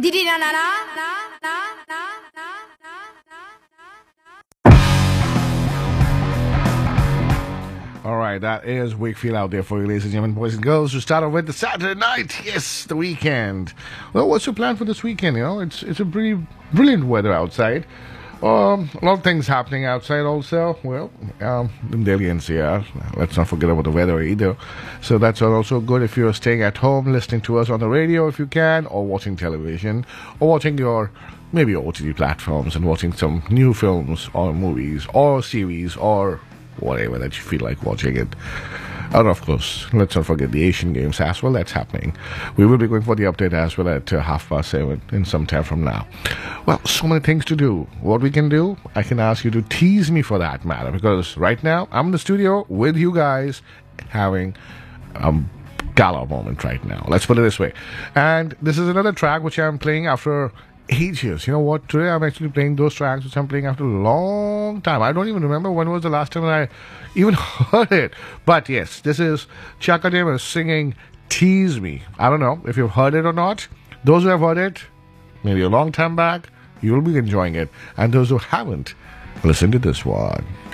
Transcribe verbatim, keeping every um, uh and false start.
Didi na na na na na na na. All right, that is Wakefield out there for you, ladies and gentlemen, boys and girls. We start off with the Saturday night. Yes, the weekend. Well, what's your plan for this weekend? You know, it's it's a pretty brilliant weather outside. Um, a lot of things happening outside also. Well, um, in Delhi N C R. Let's not forget about the weather either. So that's also good if you're staying at home, listening to us on the radio if you can, or watching television, or watching your maybe O T T platforms and watching some new films or movies or series or whatever that you feel like watching it. And of course, let's not forget the Asian Games as well. That's happening. We will be going for the update as well at uh, half past seven in some time from now. Well, so many things to do. What we can do, I can ask you to tease me for that matter, because right now I'm in the studio with you guys having a gala moment right now. Let's put it this way. And this is another track which I'm playing after ages. You know what? Today I'm actually playing those tracks which I'm playing after a long time. I don't even remember when was the last time I even heard it. But yes, this is Chaka Demus singing Tease Me. I don't know if you've heard it or not. Those who have heard it, maybe a long time back, you'll be enjoying it. And those who haven't, listen to this one.